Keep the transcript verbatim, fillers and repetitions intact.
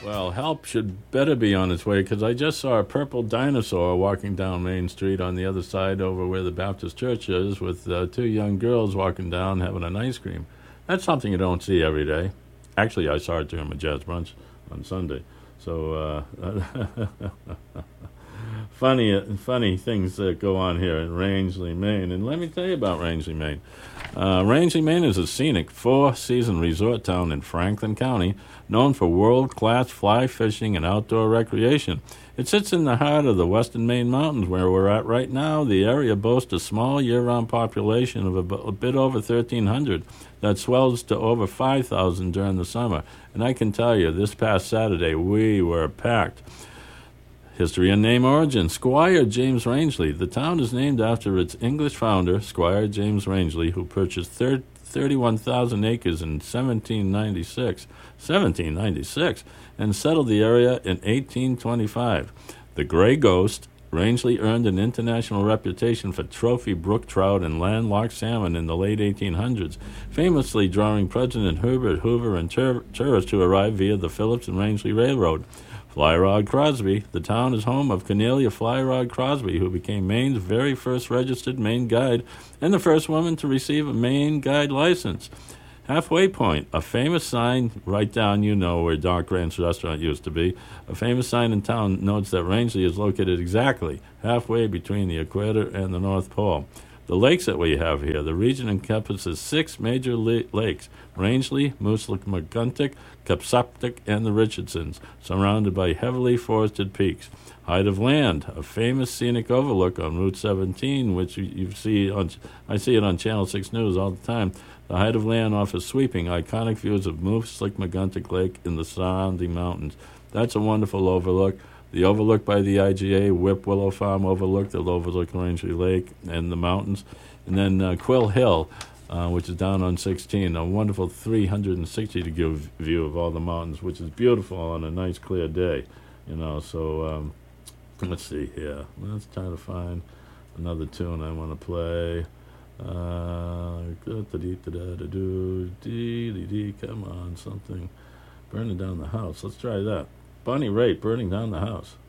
Well, help should better be on its way because I just saw a purple dinosaur walking down Main Street on the other side over where the Baptist church is with uh, two young girls walking down having an ice cream. That's something you don't see every day. Actually, I saw it during my jazz brunch on Sunday. So, uh, funny, funny things that go on here in Rangeley, Maine. And let me tell you about Rangeley, Maine. Uh, Rangeley, Maine is a scenic four-season resort town in Franklin County, known for world-class fly fishing and outdoor recreation. It sits in the heart of the western Maine mountains where we're at right now. The area boasts a small year-round population of a, a bit over thirteen hundred that swells to over five thousand during the summer. And I can tell you, this past Saturday, we were packed. History and name origin. Squire James Rangeley. The town is named after its English founder, Squire James Rangeley, who purchased thirty-one thousand acres in seventeen ninety-six, seventeen ninety-six, and settled the area in eighteen twenty-five. The Gray Ghost, Rangeley earned an international reputation for trophy brook trout and landlocked salmon in the late eighteen hundreds, famously drawing President Herbert Hoover and tur- tourists who arrived via the Phillips and Rangeley Railroad. Flyrod Crosby. The town is home of Cornelia Flyrod Crosby, who became Maine's very first registered Maine guide and the first woman to receive a Maine guide license. Halfway Point, a famous sign right down, you know, where Doc Grant's restaurant used to be. A famous sign in town notes that Rangeley is located exactly halfway between the equator and the North Pole. The lakes that we have here, the region encompasses six major la- lakes, Rangeley, Mooselook-McGuntick, Capsuptic, and the Richardsons, surrounded by heavily forested peaks. Height of Land, a famous scenic overlook on Route seventeen, which you, you see on, I see it on Channel six News all the time. The Height of Land offers sweeping, iconic views of Mooselook-McGuntick Lake in the surrounding mountains. That's a wonderful overlook. The overlook by the I G A, Whip Willow Farm overlook, that overlook Rangeley Lake and the mountains. And then uh, Quill Hill, uh, which is down on sixteen, a wonderful three hundred sixty degree view of all the mountains, which is beautiful on a nice clear day. You know, so um, let's see here. Let's try to find another tune I want to play. Uh, come on, something. Burning Down the House. Let's try that. Bonnie Raitt, Burning Down the House.